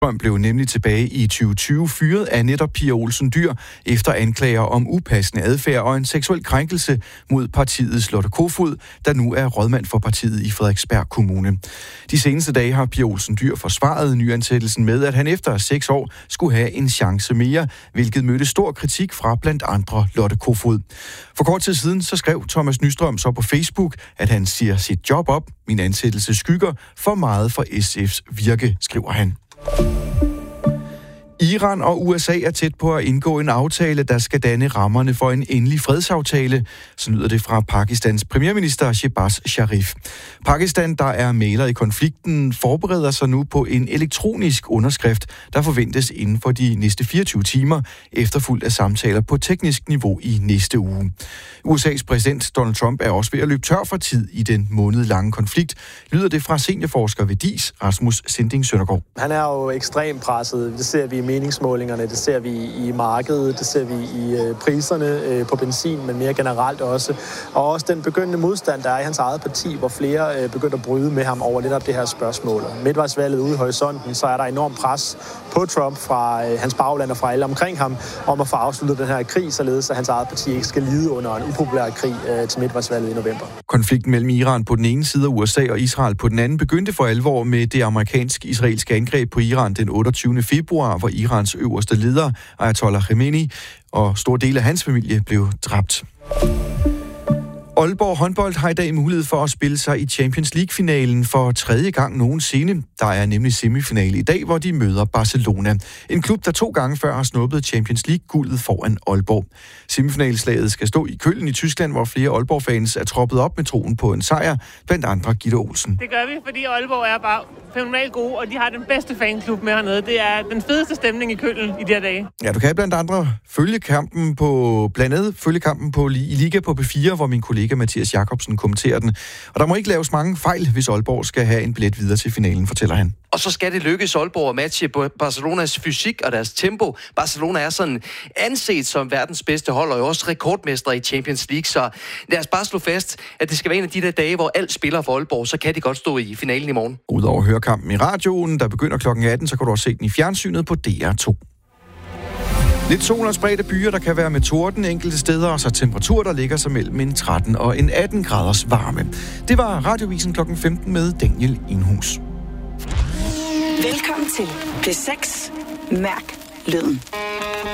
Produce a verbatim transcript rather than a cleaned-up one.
Trump blev nemlig tilbage i tyve tyve fyret af netop Pia Olsen Dyhr efter anklager om upassende adfærd og en seksuel krænkelse mod partiets Lotte Kofoed, der nu er rådmand for partiet i Frederiksberg Kommune. De seneste dage har Pia Olsen Dyhr forsvaret nyansættelsen med, at han efter seks år skulle have en chance mere, hvilket mødte stor kritik fra blandt andre Lotte Kofoed. For kort tid siden så skrev Thomas Nystrøm så på Facebook, at han siger sit job op. Min ansættelse skygger for meget for S F's virke, skriver han. Iran og U S A er tæt på at indgå en aftale, der skal danne rammerne for en endelig fredsaftale. Så lyder det fra Pakistans premierminister Shehbaz Sharif. Pakistan, der er mægler i konflikten, forbereder sig nu på en elektronisk underskrift, der forventes inden for de næste fireogtyve timer, efterfulgt af samtaler på teknisk niveau i næste uge. U S A's præsident Donald Trump er også ved at løbe tør for tid i den månedlange konflikt, lyder det fra seniorforsker ved D I S, Rasmus Sinding Søndergaard. Han er jo ekstremt presset. Det ser vi i meningsmålingerne, det ser vi i markedet, det ser vi i øh, priserne øh, på benzin, men mere generelt også. Og også den begyndende modstand, der er i hans eget parti, hvor flere øh, begynder at bryde med ham over netop det her spørgsmål. Midtvejsvalget ude i horisonten, så er der enormt pres på Trump fra øh, hans bagland og fra alle omkring ham, om at få afsluttet den her krig, således at hans eget parti ikke skal lide under en upopulær krig øh, til midtvejsvalget i november. Konflikten mellem Iran på den ene side og U S A og Israel på den anden begyndte for alvor med det amerikansk-israelske angreb på Iran den otteogtyvende februar, hvor Irans øverste leder, Ayatollah Khamenei, og store dele af hans familie blev dræbt. Aalborg håndbold har i dag mulighed for at spille sig i Champions League-finalen for tredje gang nogensinde. Der er nemlig semifinale i dag, hvor de møder Barcelona. En klub, der to gange før har snuppet Champions League-guldet foran Aalborg. Semifinalslaget skal stå i Køln i Tyskland, hvor flere Aalborg-fans er troppet op med troen på en sejr, blandt andre Gitte Olsen. Det gør vi, fordi Aalborg er bare fænomenalt gode, og de har den bedste fanklub med hernede. Det er den fedeste stemning i Køln i de her dage. Ja, du kan blandt andre følge kampen på, blandt andet følge kampen på, i Liga på P fire, hvor min kollega Mathias Jacobsen kommenterer den. Og der må ikke laves mange fejl, hvis Aalborg skal have en billet videre til finalen, fortæller han. Og så skal det lykkes Aalborg at matche Barcelonas fysik og deres tempo. Barcelona er sådan anset som verdens bedste hold, og er også rekordmester i Champions League. Så lad os bare slå fast, at det skal være en af de der dage, hvor alt spiller for Aalborg, så kan de godt stå i finalen i morgen. Udover at høre kampen i radioen, der begynder klokken atten, så kan du også se den i fjernsynet på D R to. Lidt sol og spredte byer, der kan være med torden enkelte steder, og så temperatur, der ligger sig mellem en tretten og en atten graders varme. Det var Radiovisen klokken femten med Daniel Inhus. Velkommen til P seks. Mærk lyden.